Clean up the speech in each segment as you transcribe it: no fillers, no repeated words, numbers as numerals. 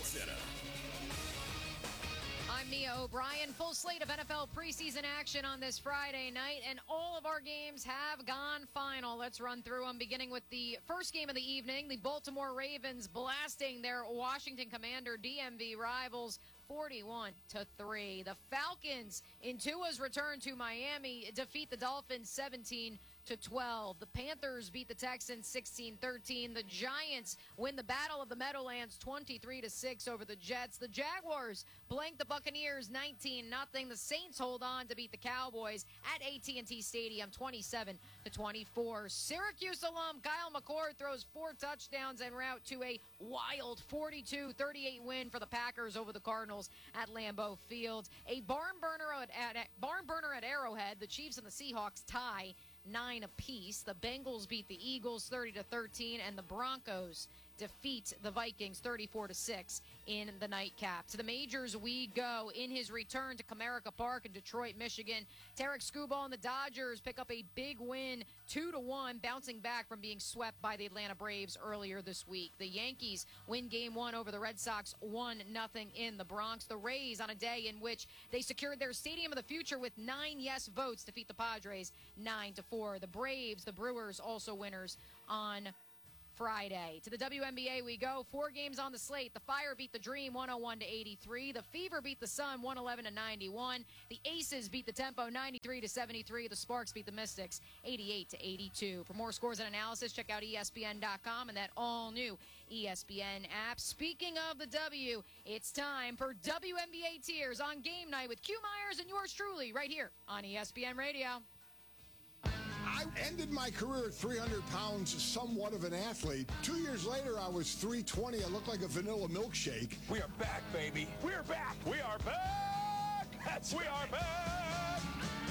Center. I'm Mia O'Brien. Full slate of NFL preseason action on this Friday night, and all of our games have gone final. Let's run through them, beginning with the first game of the evening. The Baltimore Ravens blasting their Washington Commander DMV rivals 41-3. The Falcons, in Tua's return to Miami, defeat the Dolphins 17-12. The Panthers beat the Texans 16-13. The Giants win the Battle of the Meadowlands 23-6 over the Jets. The Jaguars blank the Buccaneers 19-0. The Saints hold on to beat the Cowboys at AT&T Stadium 27-24. Syracuse alum Kyle McCord throws 4 touchdowns en route to a wild 42-38 win for the Packers over the Cardinals at Lambeau Field. A barn burner at Arrowhead. The Chiefs and the Seahawks tie 9 apiece. The Bengals beat the Eagles 30-13, and the Broncos defeat the Vikings 34-6 in the nightcap. To the majors we go. In his return to Comerica Park in Detroit, Michigan, Tarek Skubal and the Dodgers pick up a big win 2-1, bouncing back from being swept by the Atlanta Braves earlier this week. The Yankees win Game 1 over the Red Sox 1-0 in the Bronx. The Rays, on a day in which they secured their Stadium of the Future with 9 yes votes, defeat the Padres 9-4. The Braves, the Brewers, also winners on Friday. To the WNBA we go. 4 games on the slate. The Fire beat the Dream 101-83. The Fever beat the Sun 111-91. The Aces beat the Tempo 93-73. The Sparks beat the Mystics 88-82. For more scores and analysis, check out ESPN.com and that all-new ESPN app. Speaking of the W, it's time for WNBA Tiers on Game Night with Q Myers and yours truly right here on ESPN Radio. I ended my career at 300 pounds, somewhat of an athlete. 2 years later, I was 320. I looked like a vanilla milkshake. We are back, baby. We're back. We are back. We are back.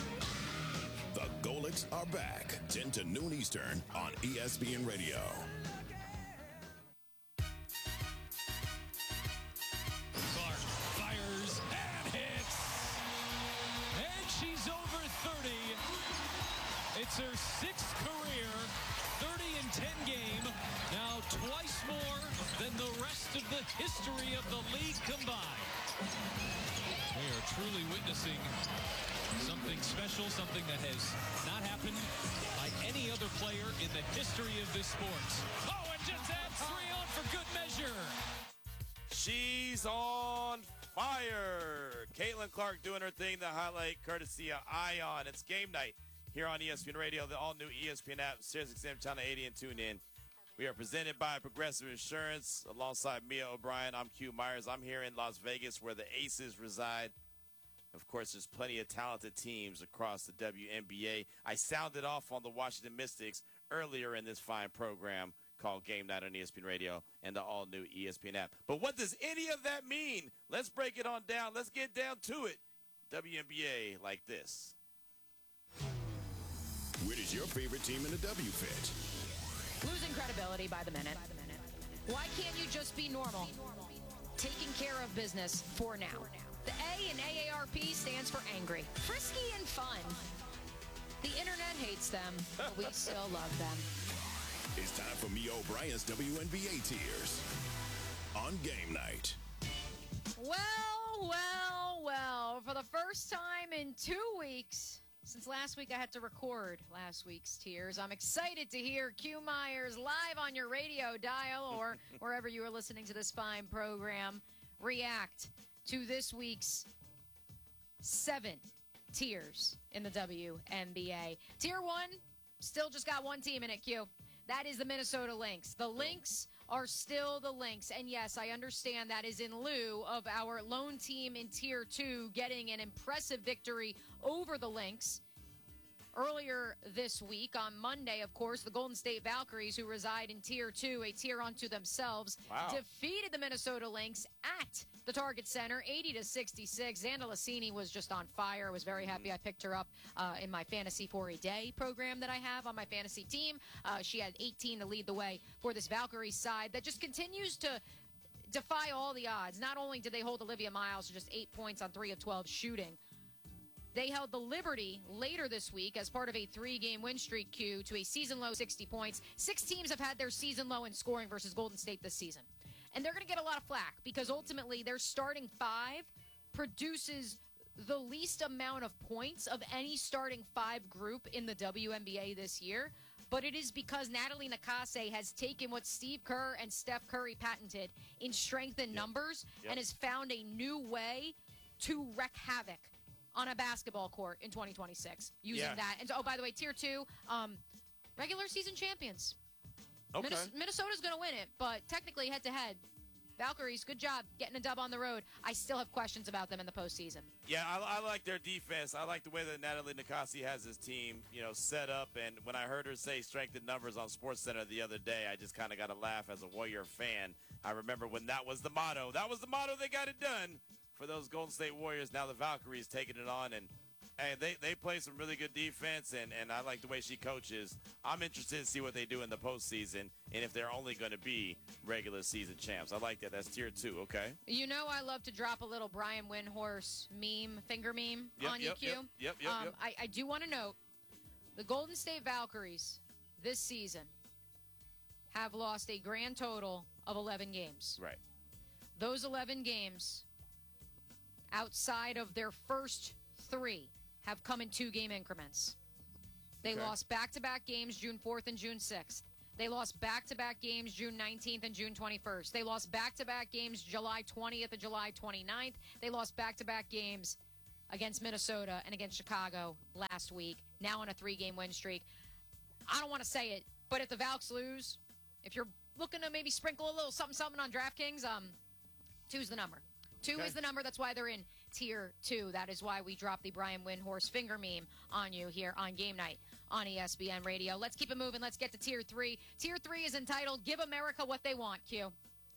The Golics are back. 10 to noon Eastern on ESPN Radio. Clark fires and hits. And she's over 30. It's her 6th career 30-10 game, now twice more than the rest of the history of the league combined. We are truly witnessing something special, something that has not happened by any other player in the history of this sport. Oh, and just adds 3 on for good measure. She's on fire. Caitlin Clark doing her thing, the highlight courtesy of Ion. It's Game Night here on ESPN Radio, the all-new ESPN app, SiriusXM Channel 80, and tune in. We are presented by Progressive Insurance. Alongside Mia O'Brien, I'm Q Myers. I'm here in Las Vegas where the Aces reside. Of course, there's plenty of talented teams across the WNBA. I sounded off on the Washington Mystics earlier in this fine program called Game Night on ESPN Radio and the all-new ESPN app. But what does any of that mean? Let's break it on down. Let's get down to it. WNBA like this. Where does your favorite team in the W fit? Losing credibility by the minute. Why can't you just be normal? Taking care of business for now. The A in AARP stands for angry, frisky, and fun. The internet hates them, but we still love them. It's time for Mia O'Brien's WNBA Tiers on Game Night. Well, for the first time in 2 weeks, since last week I had to record last week's Tiers, I'm excited to hear Q Myers live on your radio dial or wherever you are listening to this fine program react to this week's 7 tiers in the WNBA. Tier 1, still just got one team in it, Q. That is the Minnesota Lynx. The Lynx are still the Lynx. And yes, I understand that is in lieu of our lone team in Tier 2 getting an impressive victory over the Lynx earlier this week. On Monday, of course, the Golden State Valkyries, who reside in Tier 2, a tier unto themselves, defeated the Minnesota Lynx at the Target Center, 80-66. Xanda Lassini was just on fire. I was very happy I picked her up in my Fantasy for a Day program that I have on my fantasy team. She had 18 to lead the way for this Valkyrie side that just continues to defy all the odds. Not only did they hold Olivia Miles to just 8 points on 3 of 12 shooting, they held the Liberty later this week as part of a 3-game win streak to a season-low 60 points. 6 teams have had their season-low in scoring versus Golden State this season. And they're going to get a lot of flack because ultimately their starting five produces the least amount of points of any starting five group in the WNBA this year. But it is because Natalie Nakase has taken what Steve Kerr and Steph Curry patented in strength and numbers and has found a new way to wreak havoc on a basketball court in 2026 using that. And so, by the way, Tier 2, regular season champions. Okay. Minnesota's going to win it, but technically head-to-head, Valkyries, good job getting a dub on the road. I still have questions about them in the postseason. Yeah, I like their defense. I like the way that Natalie Nakase has his team, set up. And when I heard her say strength in numbers on SportsCenter the other day, I just kind of got to laugh as a Warrior fan. I remember when that was the motto. That was the motto. They got it done for those Golden State Warriors. Now the Valkyries taking it on, and they play some really good defense, and I like the way she coaches. I'm interested to see what they do in the postseason and if they're only going to be regular season champs. I like that. That's Tier 2, okay? I love to drop a little Brian Windhorst finger meme on you, Q. Yep. I do want to note the Golden State Valkyries this season have lost a grand total of 11 games. Right. Those 11 games, outside of their first 3, have come in 2-game increments. They lost back-to-back games June 4th and June 6th. They lost back-to-back games June 19th and June 21st. They lost back-to-back games July 20th and July 29th. They lost back-to-back games against Minnesota and against Chicago last week, now on a 3-game win streak. I don't want to say it, but if the Valks lose, if you're looking to maybe sprinkle a little something on DraftKings, 2's the number. 2 is the number. That's why they're in Tier 2. That is why we dropped the Brian Windhorst finger meme on you here on Game Night on ESPN Radio. Let's keep it moving. Let's get to Tier 3. Tier 3 is entitled Give America What They Want, Q.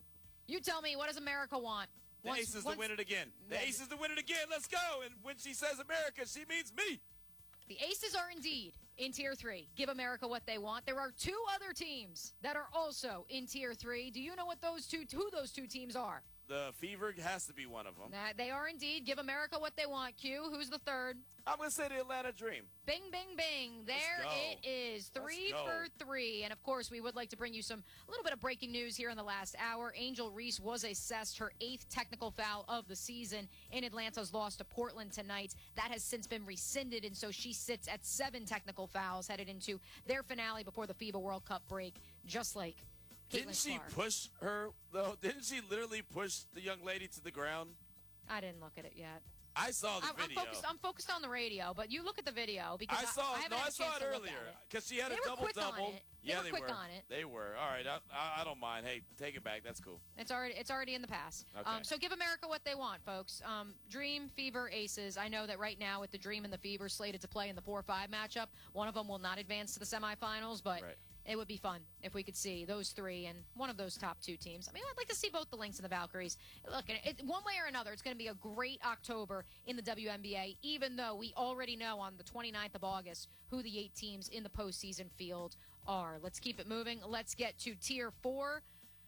You tell me, what does America want? The Aces to win it again. The Aces to win it again. Let's go. And when she says America, she means me. The Aces are indeed in Tier 3. Give America what they want. There are 2 other teams that are also in Tier 3. Do you know what who those 2 teams are? The Fever has to be one of them. They are indeed. Give America what they want, Q. Who's the third? I'm going to say the Atlanta Dream. Bing, bing, bing. There it is. 3 for 3. And, of course, we would like to bring you a little bit of breaking news here in the last hour. Angel Reese was assessed her 8th technical foul of the season in Atlanta's loss to Portland tonight. That has since been rescinded, and so she sits at 7 technical fouls headed into their finale before the FIBA World Cup break, just like Didn't she push her, though? Didn't she literally push the young lady to the ground? I didn't look at it yet. I saw the video. I'm focused on the radio, but you look at the video because I saw it earlier because she had a double-double. Yeah, they were quick on it. They were. All right, I don't mind. Hey, take it back. That's cool. It's already in the past. Okay. So give America what they want, folks. Dream, Fever, Aces. I know that right now with the Dream and the Fever slated to play in the 4-5 matchup, one of them will not advance to the semifinals, but it would be fun if we could see those 3 and one of those top 2 teams. I mean, I'd like to see both the Lynx and the Valkyries. Look, one way or another, it's going to be a great October in the WNBA, even though we already know on the 29th of August who the 8 teams in the postseason field are. Let's keep it moving. Let's get to Tier 4.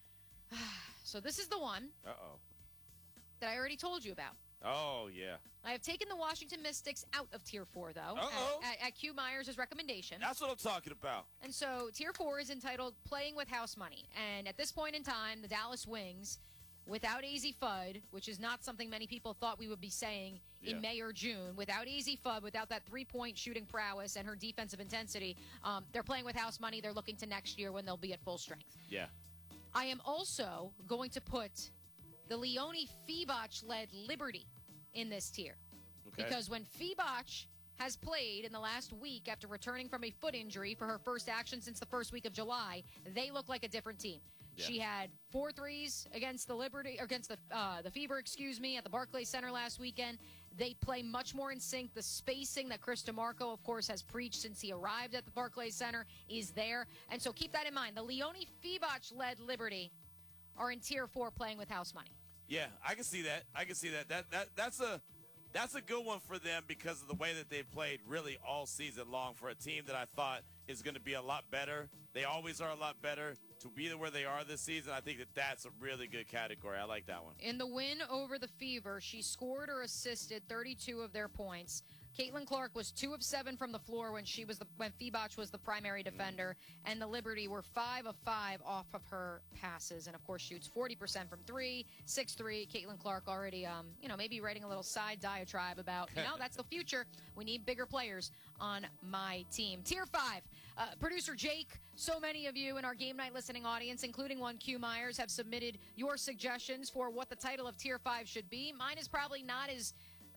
So this is the one that I already told you about. Oh, yeah. I have taken the Washington Mystics out of Tier 4, though, at Q Myers' recommendation. That's what I'm talking about. And so Tier 4 is entitled Playing with House Money. And at this point in time, the Dallas Wings, without AZ Fudd, which is not something many people thought we would be saying in May or June, without AZ Fudd, without that 3-point shooting prowess and her defensive intensity, they're playing with house money. They're looking to next year when they'll be at full strength. Yeah. I am also going to put the Leonie Fibach-led Liberty in this tier. Okay. Because when Fibach has played in the last week after returning from a foot injury for her first action since the first week of July, they look like a different team. Yeah. She had 4 threes against the Fever, at the Barclays Center last weekend. They play much more in sync. The spacing that Chris DeMarco, of course, has preached since he arrived at the Barclays Center is there. And so keep that in mind. The Leonie Fibach-led Liberty are in Tier 4 playing with house money. Yeah, I can see that. That's a good one for them because of the way that they played really all season long for a team that I thought is going to be a lot better. They always are a lot better. To be where they are this season, I think that's a really good category. I like that one. In the win over the Fever, she scored or assisted 32 of their points, Caitlin Clark was 2 of 7 from the floor when Febach was the primary defender, and the Liberty were 5 of 5 off of her passes, and of course shoots 40% from 3, 6'3". Caitlin Clark already, maybe writing a little side diatribe about, that's the future. We need bigger players on my team. Tier 5, producer Jake, so many of you in our game night listening audience, including one Q Myers, have submitted your suggestions for what the title of Tier 5 should be. Mine is probably not as,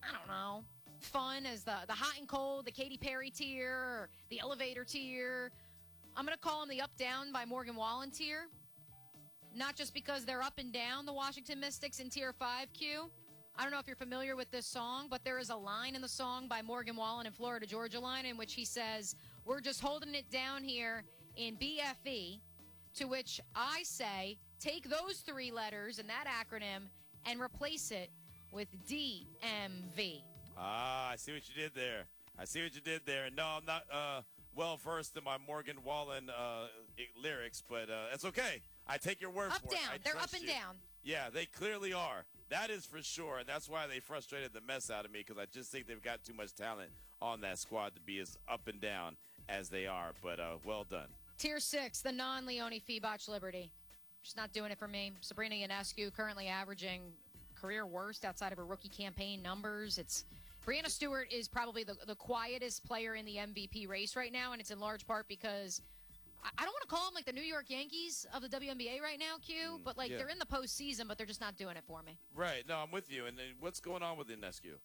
fun as the hot and cold, the Katy Perry tier, or the elevator tier. I'm going to call them the Up Down by Morgan Wallen tier. Not just because they're up and down, the Washington Mystics in Tier 5, Q. I don't know if you're familiar with this song, but there is a line in the song by Morgan Wallen in Florida Georgia Line in which he says, "We're just holding it down here in BFE," to which I say, take those 3 letters in that acronym and replace it with DMV. Ah, I see what you did there. No, I'm not well versed in my Morgan Wallen lyrics, but it's okay. I take your word for it. Up, down. They're up and down. Yeah, they clearly are. That is for sure, and that's why they frustrated the mess out of me, because I just think they've got too much talent on that squad to be as up and down as they are. But well done. Tier 6, the non-Leone Febach Liberty. Just not doing it for me. Sabrina Ionescu currently averaging career worst outside of her rookie campaign numbers. Brianna Stewart is probably the quietest player in the MVP race right now, and it's in large part because I don't want to call them like the New York Yankees of the WNBA right now, Q, but they're in the postseason, but they're just not doing it for me. Right. No, I'm with you. And what's going on with Ionescu?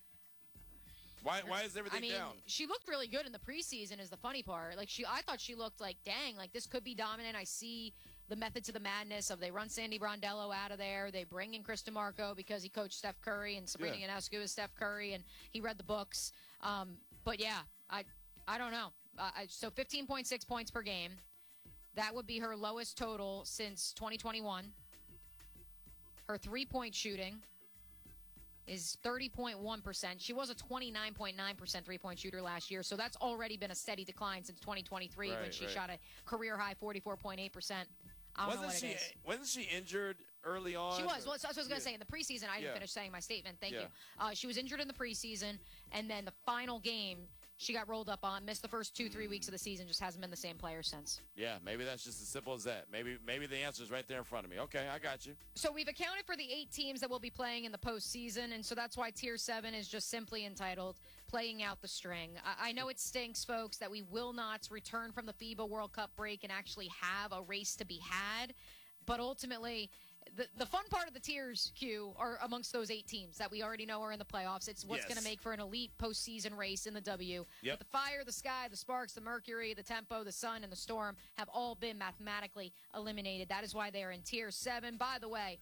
Why is everything down? She looked really good in the preseason is the funny part. I thought she looked like, dang, this could be dominant. I see the method to the madness of they run Sandy Brondello out of there. They bring in Chris DeMarco because he coached Steph Curry, and Sabrina Ionescu is Steph Curry, and he read the books. But, yeah, I don't know. So 15.6 points per game. That would be her lowest total since 2021. Her three-point shooting is 30.1%. She was a 29.9% three-point shooter last year, so that's already been a steady decline since 2023 when she shot a career-high 44.8%. I don't know what it is. Wasn't she injured early on? She was. Well, that's what I was going to say. In the preseason, I didn't finish saying my statement. Thank you. She was injured in the preseason, and then the final game, she got rolled up on, missed the first 2-3 weeks of the season, just hasn't been the same player since. Yeah, maybe that's just as simple as that. Maybe the answer is right there in front of me. Okay, I got you. So we've accounted for the 8 teams that will be playing in the postseason, and so that's why Tier 7 is just simply entitled Playing Out the String. I know it stinks, folks, that we will not return from the FIBA World Cup break and actually have a race to be had, but ultimately the fun part of the tiers, Q, are amongst those 8 teams that we already know are in the playoffs. It's what's going to make for an elite postseason race in the W. Yep. But the Fire, the Sky, the Sparks, the Mercury, the Tempo, the Sun, and the Storm have all been mathematically eliminated. That is why they are in Tier 7. By the way,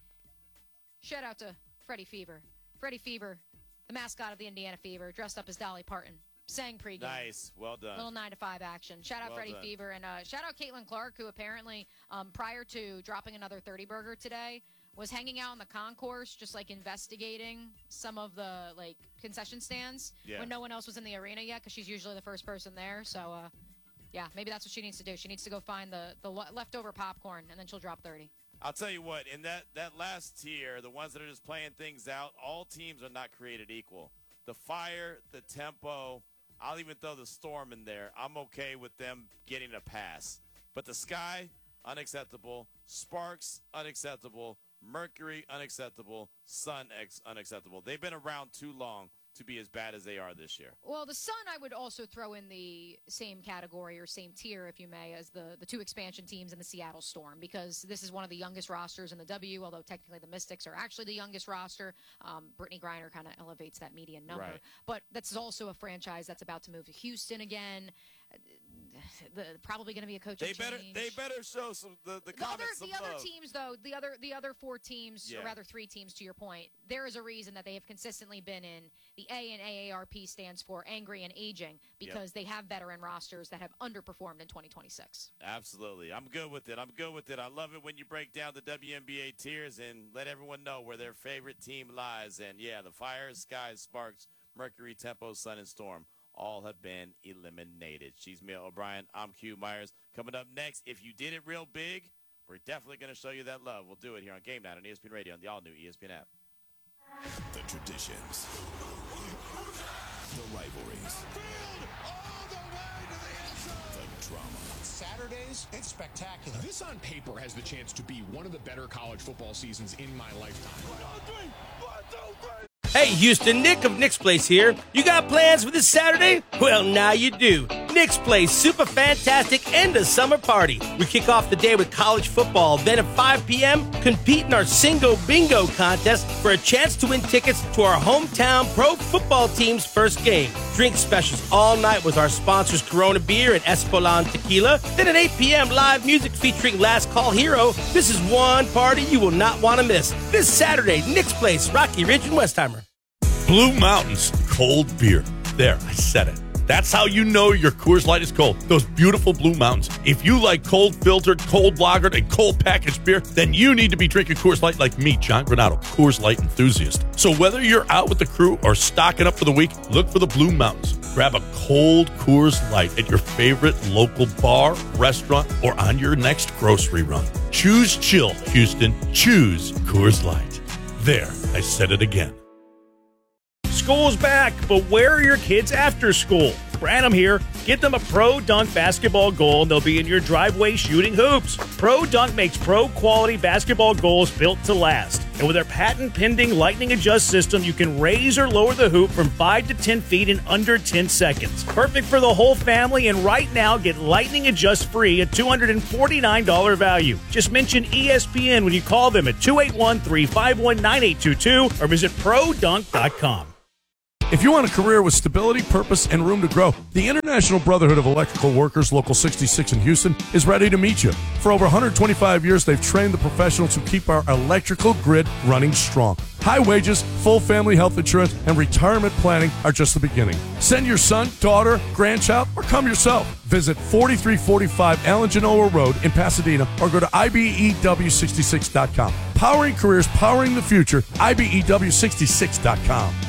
shout out to Freddie Fever. Freddie Fever, the mascot of the Indiana Fever, dressed up as Dolly Parton. Sang pregame. Nice. Well done. Little 9 to 5 action. Shout out Freddie Fever. And shout out Caitlin Clark, who apparently, prior to dropping another 30 burger today, was hanging out in the concourse, just investigating some of the concession stands when no one else was in the arena yet, because she's usually the first person there. So, maybe that's what she needs to do. She needs to go find the leftover popcorn, and then she'll drop 30. I'll tell you what, in that last tier, the ones that are just playing things out, all teams are not created equal. The Fire, the Tempo, I'll even throw the Storm in there. I'm okay with them getting a pass. But the Sky, unacceptable. Sparks, unacceptable. Mercury, unacceptable. Sun, unacceptable. They've been around too long to be as bad as they are this year. Well, the Sun I would also throw in the same category or same tier, if you may, as the 2 expansion teams in the Seattle Storm, because this is one of the youngest rosters in the W, although technically the Mystics are actually the youngest roster. Brittany Griner kind of elevates that median number. Right. But that's also a franchise that's about to move to Houston again. Probably going to be a coaching change. They better show the Comets some other love. teams, though, the other 4 teams, or rather 3 teams, to your point, there is a reason that they have consistently been in the A, and AARP stands for angry and aging, because they have veteran rosters that have underperformed in 2026. Absolutely. I'm good with it. I love it when you break down the WNBA tiers and let everyone know where their favorite team lies. And, the Fire, Sky, Sparks, Mercury, Tempo, Sun, and Storm all have been eliminated. She's Mia O'Brien. I'm Q Myers. Coming up next, if you did it real big, we're definitely going to show you that love. We'll do it here on Game Night on ESPN Radio and the all-new ESPN app. The traditions. The rivalries. The drama. Saturdays, it's spectacular. This on paper has the chance to be one of the better college football seasons in my lifetime. 1, 2, 3. 1, 2, 3. Hey, Houston, Nick of Nick's Place here. You got plans for this Saturday? Well, now you do. Nick's Place, super fantastic end of summer party. We kick off the day with college football. Then at 5 p.m., compete in our Singo Bingo contest for a chance to win tickets to our hometown pro football team's first game. Drink specials all night with our sponsors Corona Beer and Espolon Tequila. Then at 8 p.m., live music featuring Last Call Hero. This is one party you will not want to miss. This Saturday, Nick's Place, Rocky Ridge and Westheimer. Blue Mountains cold beer. There, I said it. That's how you know your Coors Light is cold. Those beautiful Blue Mountains. If you like cold filtered, cold lagered, and cold packaged beer, then you need to be drinking Coors Light like me, John Granado, Coors Light enthusiast. So whether you're out with the crew or stocking up for the week, look for the Blue Mountains. Grab a cold Coors Light at your favorite local bar, restaurant, or on your next grocery run. Choose chill, Houston. Choose Coors Light. There, I said it again. School's back, but where are your kids after school? Branham here. Get them a Pro Dunk basketball goal and they'll be in your driveway shooting hoops. Pro Dunk makes pro-quality basketball goals built to last. And with their patent-pending Lightning Adjust system, you can raise or lower the hoop from 5 to 10 feet in under 10 seconds. Perfect for the whole family, and right now get Lightning Adjust free at $249 value. Just mention ESPN when you call them at 281-351-9822 or visit produnk.com. If you want a career with stability, purpose, and room to grow, the International Brotherhood of Electrical Workers, Local 66 in Houston, is ready to meet you. For over 125 years, they've trained the professionals who keep our electrical grid running strong. High wages, full family health insurance, and retirement planning are just the beginning. Send your son, daughter, grandchild, or come yourself. Visit 4345 Alan Genoa Road in Pasadena or go to IBEW66.com. Powering careers, powering the future, IBEW66.com.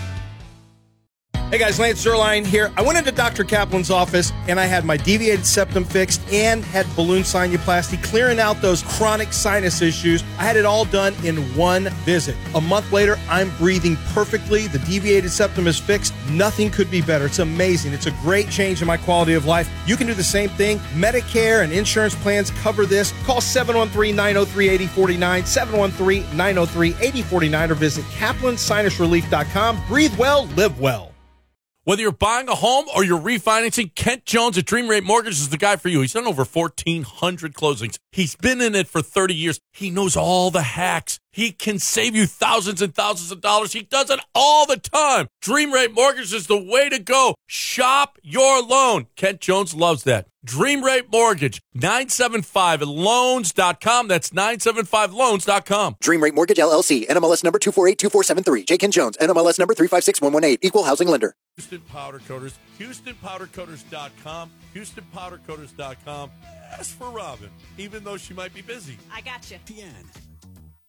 Hey guys, Lance Zerline here. I went into Dr. Kaplan's office and I had my deviated septum fixed and had balloon sinuplasty, clearing out those chronic sinus issues. I had it all done in one visit. A month later, I'm breathing perfectly. The deviated septum is fixed. Nothing could be better. It's amazing. It's a great change in my quality of life. You can do the same thing. Medicare and insurance plans cover this. Call 713-903-8049, 713-903-8049, or visit kaplansinusrelief.com. Breathe well, live well. Whether you're buying a home or you're refinancing, Kent Jones at Dream Rate Mortgage is the guy for you. He's done over 1,400 closings. He's been in it for 30 years. He knows all the hacks. He can save you thousands and thousands of dollars. He does it all the time. Dream Rate Mortgage is the way to go. Shop your loan. Kent Jones loves that. Dream Rate Mortgage, 975loans.com. That's 975loans.com. Dream Rate Mortgage, LLC, NMLS number 2482473. J. Ken Jones, NMLS number 356118. Equal housing lender. Houston Powder Coaters, HoustonPowderCoaters.com, HoustonPowderCoaters.com. Ask for Robin, even though she might be busy. I got you. TN.